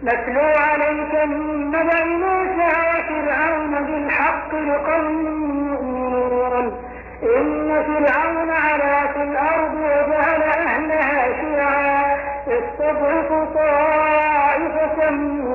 نتلو عليك من نبأ موسى وفرعون بالحق لقوم يؤمنون إن فرعون علا في الأرض وجعل أهلها شيعا يستضعف طائفة